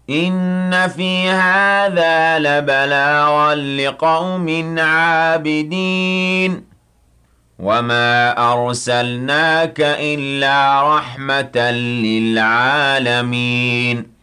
إن في هذا لبلاغا لقوم عابدين وما أرسلناك إلا رحمة للعالمين